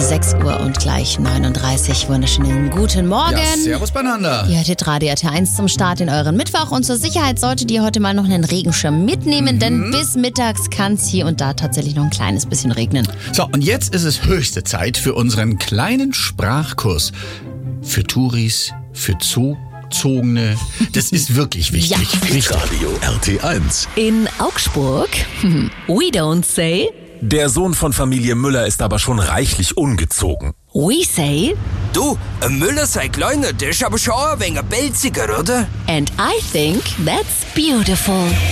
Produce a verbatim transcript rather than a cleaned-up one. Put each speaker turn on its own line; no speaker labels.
sechs Uhr und gleich neununddreißig. Wunderschönen guten Morgen.
Ja, servus beieinander.
Ihr hörtet Radio R T eins zum Start in euren Mittwoch. Und zur Sicherheit solltet ihr heute mal noch einen Regenschirm mitnehmen, mhm. denn bis mittags kann es hier und da tatsächlich noch ein kleines bisschen regnen.
So, und jetzt ist es höchste Zeit für unseren kleinen Sprachkurs. Für Touris, für Zoozogene. Das ist wirklich wichtig.
Ja.
Radio R T eins.
In Augsburg, we don't say.
Der Sohn von Familie Müller ist aber schon reichlich ungezogen.
We say.
Du, ein Müller sei kleiner, der ist aber schon ein wenig pelziger, oder?
And I think that's beautiful.